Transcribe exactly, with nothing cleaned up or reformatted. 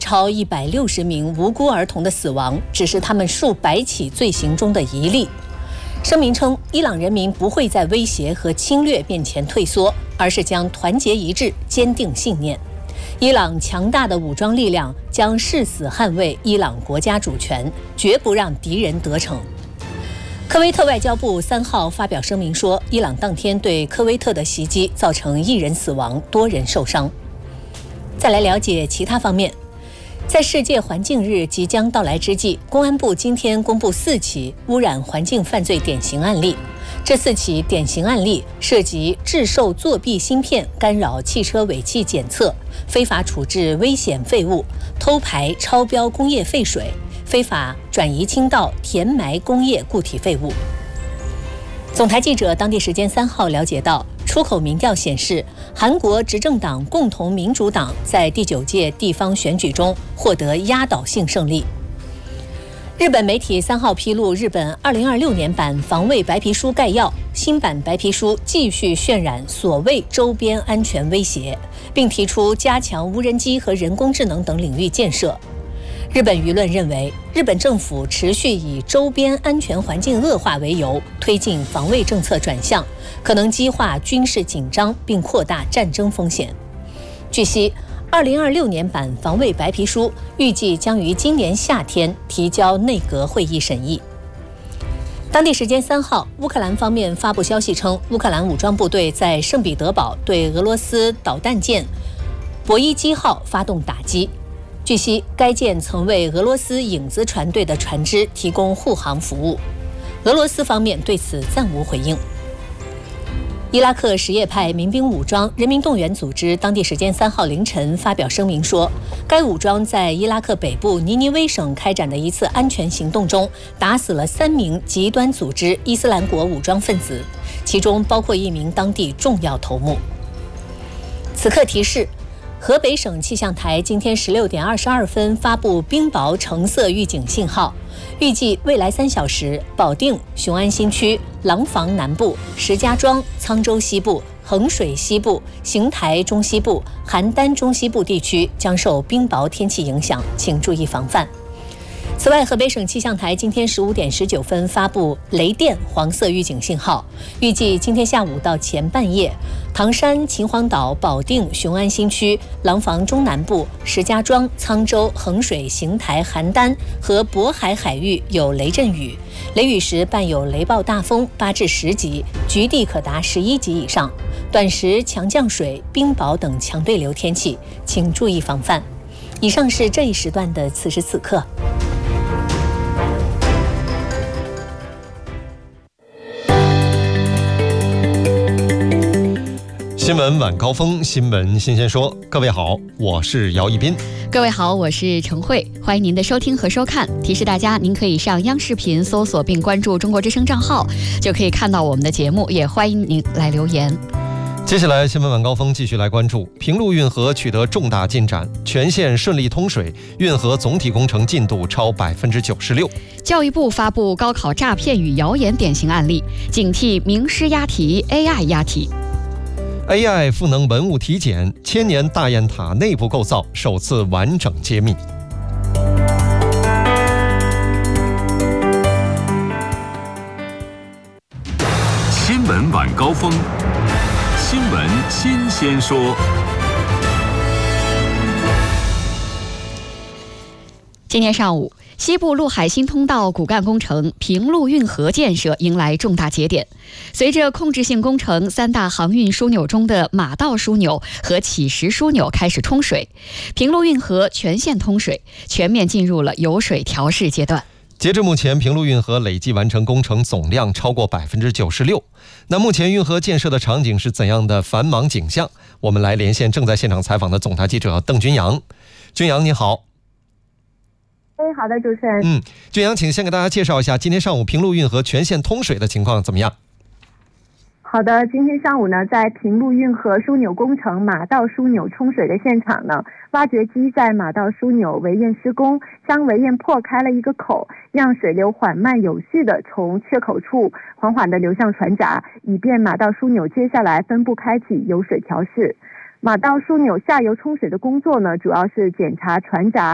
超一百六十名无辜儿童的死亡只是他们数百起罪行中的一例。声明称，伊朗人民不会在威胁和侵略面前退缩，而是将团结一致，坚定信念。伊朗强大的武装力量将誓死捍卫伊朗国家主权，绝不让敌人得逞。科威特外交部三号发表声明说，伊朗当天对科威特的袭击造成一人死亡，多人受伤。再来了解其他方面。在世界环境日即将到来之际，公安部今天公布四起污染环境犯罪典型案例。这四起典型案例涉及制售作弊芯片、干扰汽车尾气检测、非法处置危险废物、偷排超标工业废水、非法转移倾倒填埋工业固体废物。总台记者当地时间三号了解到，出口民调显示，韩国执政党共同民主党在第九届地方选举中获得压倒性胜利。日本媒体三号披露日本二零二六年版防卫白皮书概要，新版白皮书继续渲染所谓周边安全威胁，并提出加强无人机和人工智能等领域建设。日本舆论认为，日本政府持续以周边安全环境恶化为由，推进防卫政策转向，可能激化军事紧张并扩大战争风险。据悉，二零二六年版防卫白皮书预计将于今年夏天提交内阁会议审议。当地时间三号，乌克兰方面发布消息称，乌克兰武装部队在圣彼得堡对俄罗斯导弹舰博伊基号发动打击。据悉，该舰曾为俄罗斯影子船队的船只提供护航服务。俄罗斯方面对此暂无回应。伊拉克什叶派民兵武装人民动员组织当地时间三号凌晨发表声明说，该武装在伊拉克北部尼尼微省开展的一次安全行动中，打死了三名极端组织伊斯兰国武装分子，其中包括一名当地重要头目。此刻提示，河北省气象台今天十六点二十二分发布冰雹橙色预警信号，预计未来三小时，保定、雄安新区、廊坊南部、石家庄、沧州西部、衡水西部、邢台中西部、邯郸中西部地区将受冰雹天气影响，请注意防范。此外，河北省气象台今天十五点十九分发布雷电黄色预警信号，预计今天下午到前半夜，唐山、秦皇岛、保定、雄安新区、廊坊中南部、石家庄、沧州、衡水、邢台、邯郸和渤海海域有雷阵雨，雷雨时伴有雷暴大风八至十级，局地可达十一级以上，短时强降水、冰雹等强对流天气，请注意防范。以上是这一时段的此时此刻。 新闻晚高峰，新闻新鲜说。各位好，我是姚一斌。 各位好，我是陈慧，欢迎您的收听和收看。提示大家，您可以上央视频搜索并关注中国之声账号，就可以看到我们的节目，也欢迎您来留言。 接下来新闻晚高峰继续来关注，平陆运河取得重大进展，全线顺利通水，运河总体工程进度超百分之九十六。 教育部发布高考诈骗与谣言典型案例，警惕名师押题、A I 押题。 A I 赋能文物体检，千年大雁塔内部构造首次完整揭秘。 新闻晚高峰，新闻新鲜说。 今天上午，西部陆海新通道骨干工程平陆运河建设迎来重大节点。随着控制性工程三大航运枢纽中的马道枢纽和乞石枢纽开始通水，平陆运河全线通水，全面进入了有水调试阶段。 截至目前，平陆运河累计完成工程总量超过百分之九十六。那目前运河建设的场景是怎样的繁忙景象？我们来连线正在现场采访的总台记者邓军阳。军阳，你好。 哎，好的，主持人。 嗯，军阳，请先给大家介绍一下今天上午平陆运河全线通水的情况怎么样？ 好的，今天上午呢，在平陆运河枢纽工程马道枢纽冲水的现场呢，挖掘机在马道枢纽围堰施工，将围堰破开了一个口，让水流缓慢有序的从缺口处缓缓的流向船闸，以便马道枢纽接下来分步开启有水调试。马道枢纽下游冲水的工作呢，主要是检查船闸